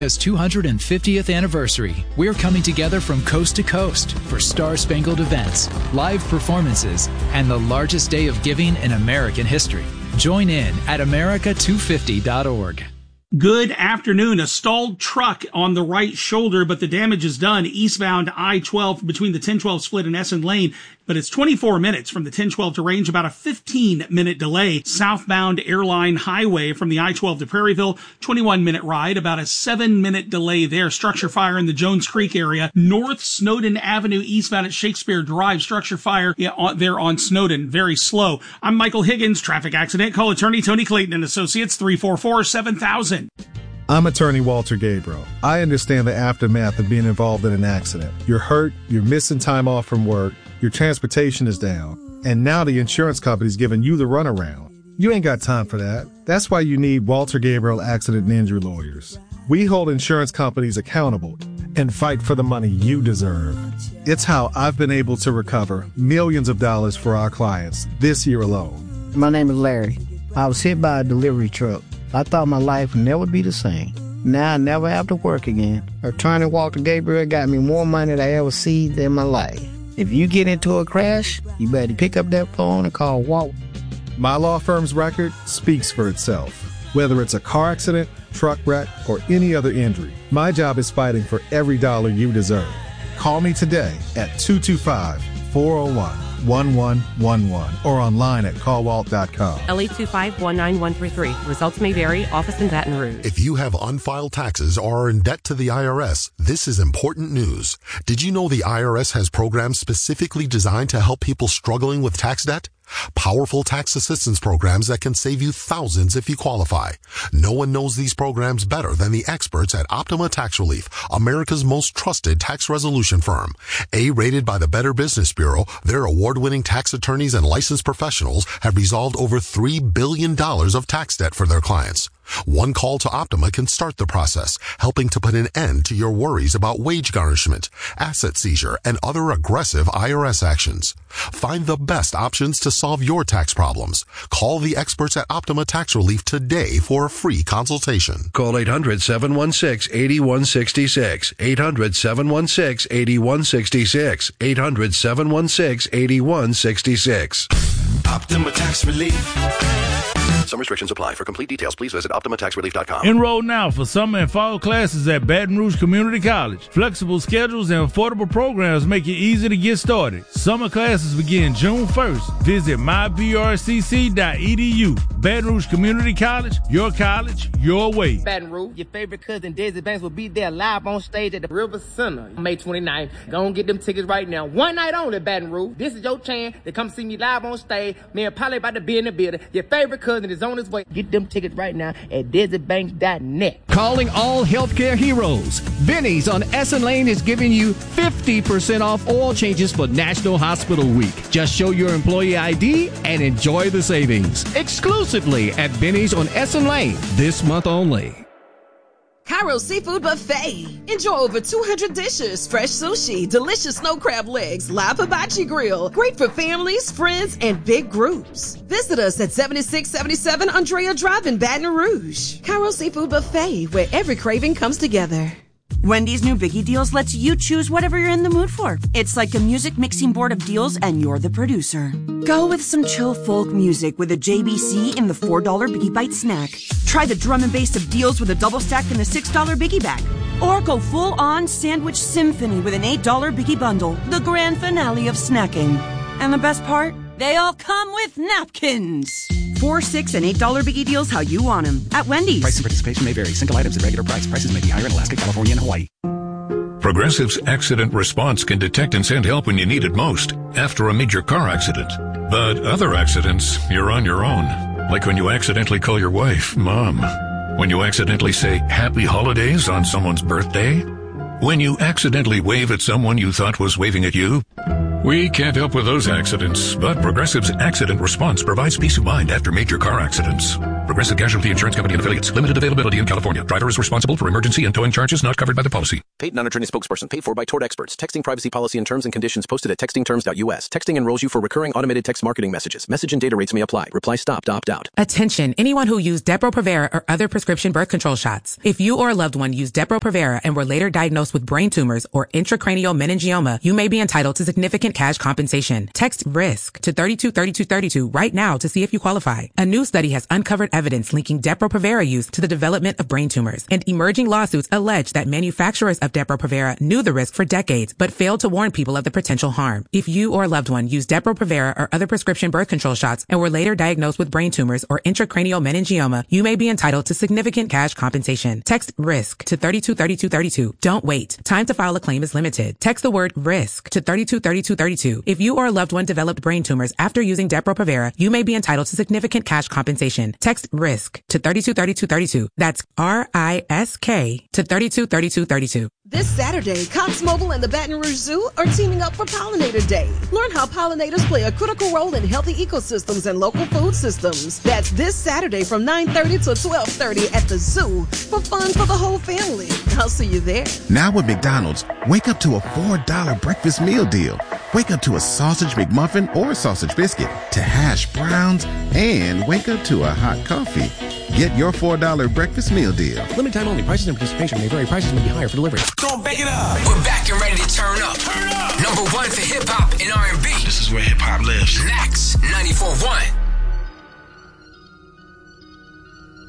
As 250th anniversary, we're coming together from coast to coast for star-spangled events, live performances, and the largest day of giving in American history. Join in at America250.org. Good afternoon. A stalled truck on the right shoulder, but the damage is done. Eastbound I-12 between the 1012 split and Essen Lane, but it's 24 minutes from the 1012 to Range, about a 15-minute delay. Southbound Airline Highway from the I-12 to Prairieville, 21-minute ride, about a 7-minute delay there. Structure fire in the Jones Creek area. North Snowden Avenue eastbound at Shakespeare Drive. Structure fire there on Snowden. Very slow. I'm Michael Higgins. Traffic accident. Call attorney Tony Clayton and Associates, 344-7000. I'm attorney Walter Gabriel. I understand the aftermath of being involved in an accident. You're hurt, you're missing time off from work, your transportation is down, and now the insurance company's giving you the runaround. You ain't got time for that. That's why you need Walter Gabriel Accident and Injury Lawyers. We hold insurance companies accountable and fight for the money you deserve. It's how I've been able to recover millions of dollars for our clients this year alone. My name is Larry. I was hit by a delivery truck. I thought my life would never be the same. Now I never have to work again. Attorney Walter Gabriel got me more money than I ever seen in my life. If you get into a crash, you better pick up that phone and call Walt. My law firm's record speaks for itself. Whether it's a car accident, truck wreck, or any other injury, my job is fighting for every dollar you deserve. Call me today at 225-401-1111 or online at callwalt.com. L825-19133. Results may vary. Office in Baton Rouge. If you have unfiled taxes or are in debt to the IRS, this is important news. Did you know the IRS has programs specifically designed to help people struggling with tax debt? Powerful tax assistance programs that can save you thousands if you qualify. No one knows these programs better than the experts at Optima Tax Relief, America's most trusted tax resolution firm. A-rated by the Better Business Bureau, their award-winning tax attorneys and licensed professionals have resolved over $3 billion of tax debt for their clients. One call to Optima can start the process, helping to put an end to your worries about wage garnishment, asset seizure, and other aggressive IRS actions. Find the best options to solve your tax problems. Call the experts at Optima Tax Relief today for a free consultation. Call 800-716-8166. 800-716-8166. 800-716-8166. Optima Tax Relief. Some restrictions apply. For complete details, please visit OptimaTaxRelief.com. Enroll now for summer and fall classes at Baton Rouge Community College. Flexible schedules and affordable programs make it easy to get started. Summer classes begin June 1st. Visit mybrcc.edu. Baton Rouge Community College, your way. Baton Rouge, your favorite cousin Desi Banks will be there live on stage at the River Center May 29th. Go and get them tickets right now. One night only, Baton Rouge. This is your chance to come see me live on stage. Me and Polly about to be in the building. Your favorite cousin is on his way. Get them tickets right now at DesiBanks.net. Calling all healthcare heroes. Benny's on Essen Lane is giving you 50% off oil changes for National Hospital Week. Just show your employee ID and enjoy the savings. Exclusively at Benny's on Essen Lane this month only. Cairo Seafood Buffet. Enjoy over 200 dishes, fresh sushi, delicious snow crab legs, live hibachi grill. Great for families, friends, and big groups. Visit us at 7677 Andrea Drive in Baton Rouge. Cairo Seafood Buffet, where every craving comes together. Wendy's new Biggie Deals lets you choose whatever you're in the mood for. It's like a music mixing board of deals and you're the producer. Go with some chill folk music with a JBC in the $4 Biggie Bite snack. Try the drum and bass of deals with a double stack in the $6 Biggie Bag. Or go full on sandwich symphony with an $8 Biggie Bundle, the grand finale of snacking. And the best part? They all come with napkins. $4, $6, and $8 Biggie Deals how you want them at Wendy's. Price and participation may vary. Single items at regular price. Prices may be higher in Alaska, California, and Hawaii. Progressive's Accident Response can detect and send help when you need it most, after a major car accident. But other accidents, you're on your own. Like when you accidentally call your wife Mom. When you accidentally say Happy Holidays on someone's birthday. When you accidentally wave at someone you thought was waving at you. We can't help with those accidents, but Progressive's Accident Response provides peace of mind after major car accidents. Progressive Casualty Insurance Company and affiliates. Limited availability in California. Driver is responsible for emergency and towing charges not covered by the policy. Paid non-attorney spokesperson. Paid for by Tort Experts. Texting privacy policy and terms and conditions posted at textingterms.us. Texting enrolls you for recurring automated text marketing messages. Message and data rates may apply. Reply stop to opt out. Attention, anyone who used Depo-Provera or other prescription birth control shots. If you or a loved one used Depo-Provera and were later diagnosed with brain tumors or intracranial meningioma, you may be entitled to significant cash compensation. Text RISK to 323232 right now to see if you qualify. A new study has uncovered evidence linking Depo-Provera use to the development of brain tumors, and emerging lawsuits allege that manufacturers of Depo-Provera knew the risk for decades but failed to warn people of the potential harm. If you or a loved one used Depo-Provera or other prescription birth control shots and were later diagnosed with brain tumors or intracranial meningioma, you may be entitled to significant cash compensation. Text RISK to 323232. Don't wait. Time to file a claim is limited. Text the word RISK to 323232. If you or a loved one developed brain tumors after using Depo-Provera, you may be entitled to significant cash compensation. Text RISK to 323232. That's RISK to 323232. This Saturday, Cox Mobile and the Baton Rouge Zoo are teaming up for Pollinator Day. Learn how pollinators play a critical role in healthy ecosystems and local food systems. That's this Saturday from 9:30 to 12:30 at the zoo for fun for the whole family. I'll see you there. Now with McDonald's, wake up to a $4 breakfast meal deal. Wake up to a sausage McMuffin or sausage biscuit, to hash browns, and wake up to a hot coffee. Get your $4 breakfast meal deal. Limited time only. Prices and participation may vary. Prices may be higher for delivery. Don't back it up. We're back and ready to turn up. Turn up. Number one for hip hop and R&B. This is where hip hop lives. Max 94.1.